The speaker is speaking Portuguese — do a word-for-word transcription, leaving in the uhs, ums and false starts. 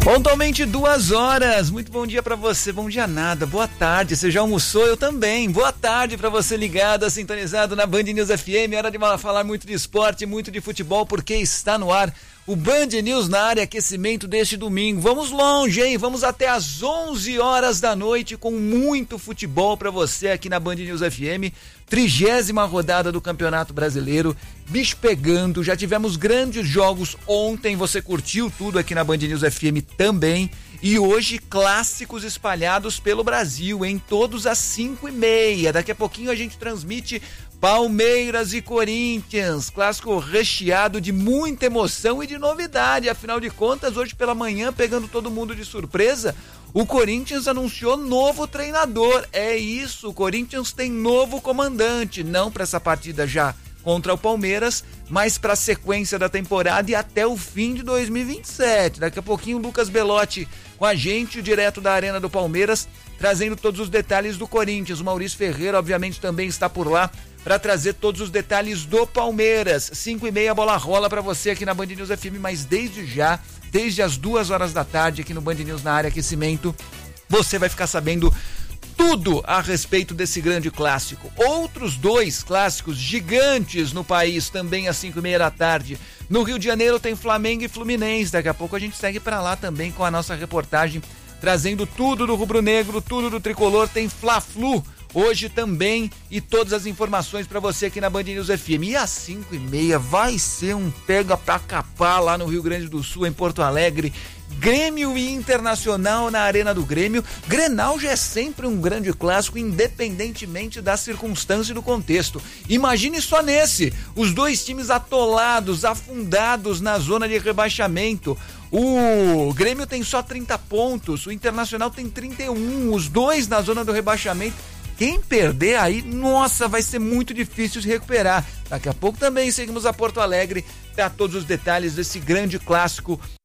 Pontualmente duas horas, muito bom dia pra você, bom dia nada, boa tarde, você já almoçou? Eu também, boa tarde pra você ligado, sintonizado na Band News F M, hora de falar muito de esporte, muito de futebol, porque está no ar o Band News na área, aquecimento deste domingo. Vamos longe, hein? Vamos até às onze horas da noite com muito futebol pra você aqui na Band News F M, trigésima rodada do Campeonato Brasileiro, bicho pegando, já tivemos grandes jogos ontem, você curtiu tudo aqui na Band News F M também, e hoje clássicos espalhados pelo Brasil, em todos às cinco e meia, daqui a pouquinho a gente transmite Palmeiras e Corinthians, clássico recheado de muita emoção e de novidade, afinal de contas, hoje pela manhã, pegando todo mundo de surpresa, o Corinthians anunciou novo treinador, é isso, o Corinthians tem novo comandante, não para essa partida já contra o Palmeiras, mas para a sequência da temporada e até o fim de dois mil e vinte e sete. Daqui a pouquinho o Lucas Belotti com a gente, direto da Arena do Palmeiras, trazendo todos os detalhes do Corinthians. O Maurício Ferreira, obviamente, também está por lá para trazer todos os detalhes do Palmeiras. cinco e meia, a bola rola para você aqui na Band News F M, mas desde já, desde as duas horas da tarde aqui no Band News na área aquecimento, você vai ficar sabendo tudo a respeito desse grande clássico. Outros dois clássicos gigantes no país, também às cinco e meia da tarde. No Rio de Janeiro tem Flamengo e Fluminense. Daqui a pouco a gente segue para lá também com a nossa reportagem, trazendo tudo do rubro-negro, tudo do tricolor. Tem Fla-Flu hoje também e todas as informações para você aqui na Band News F M. E às cinco e meia vai ser um pega pra capar lá no Rio Grande do Sul, em Porto Alegre. Grêmio e Internacional na Arena do Grêmio. Grenal já é sempre um grande clássico, independentemente da circunstância e do contexto. Imagine só nesse, os dois times atolados, afundados na zona de rebaixamento. O Grêmio tem só trinta pontos, o Internacional tem trinta e um, os dois na zona do rebaixamento. Quem perder aí, nossa, vai ser muito difícil se recuperar. Daqui a pouco também seguimos a Porto Alegre para todos os detalhes desse grande clássico